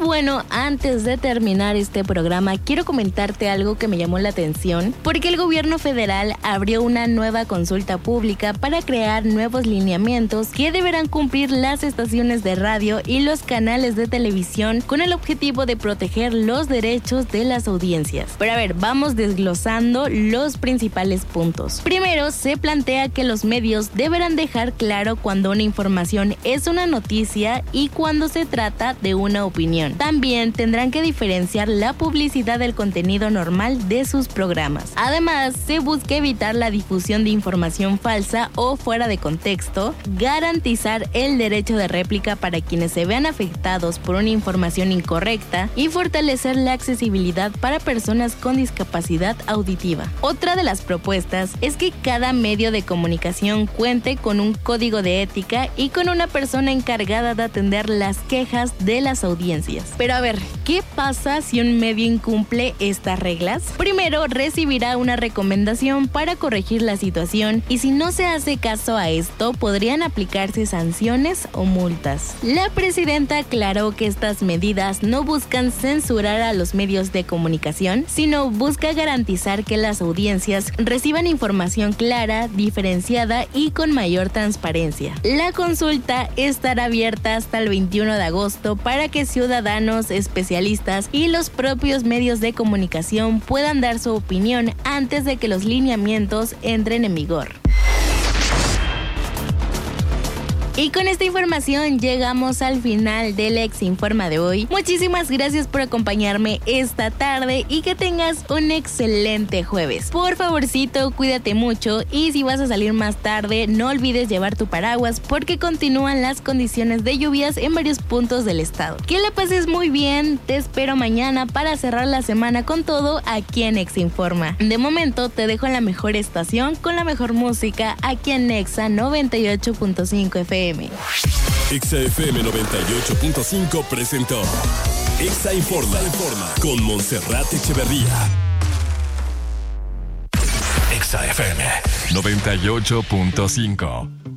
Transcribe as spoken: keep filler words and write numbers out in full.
bueno, antes de terminar este programa, quiero comentarte algo que me llamó la atención, porque el gobierno federal abrió una nueva consulta pública para crear nuevos lineamientos que deberán cumplir las estaciones de radio y los canales de televisión con el objetivo de proteger los derechos de las audiencias. Pero a ver, vamos desglosando los principales puntos. Primero, se plantea que los medios deberán dejar claro cuando una información es una noticia y cuando se trata de una opinión. También tendrán que diferenciar la publicidad del contenido normal de sus programas. Además, se busca evitar la difusión de información falsa o fuera de contexto, garantizar el derecho de réplica para quienes se vean afectados por una información incorrecta y fortalecer la accesibilidad para personas con discapacidad auditiva. Otra de las propuestas es que cada medio de comunicación cuente con un código de ética y con una persona encargada de atender las quejas de las audiencias. Pero a ver, ¿qué pasa si un medio incumple estas reglas? Primero, recibirá una recomendación para corregir la situación y si no se hace caso a esto, podrían aplicarse sanciones o multas. La presidenta aclaró que estas medidas no buscan censurar a los medios de comunicación, sino busca garantizar que las audiencias reciban información clara, diferenciada y con mayor transparencia. La consulta estará abierta hasta el veintiuno de agosto para que ciudadanos, especialistas y los propios medios de comunicación puedan dar su opinión antes de que los lineamientos entren en vigor. Y con esta información llegamos al final del Ex Informa de hoy. Muchísimas gracias por acompañarme esta tarde y que tengas un excelente jueves. Por favorcito, cuídate mucho y si vas a salir más tarde, no olvides llevar tu paraguas porque continúan las condiciones de lluvias en varios puntos del estado. Que la pases muy bien, te espero mañana para cerrar la semana con todo aquí en Ex Informa. De momento te dejo en la mejor estación con la mejor música aquí en Nexa noventa y ocho punto cinco F M. Exa F M noventa y ocho punto cinco presentó Exa Informa, Informa con Montserrat Echeverría. Exa F M noventa y ocho punto cinco.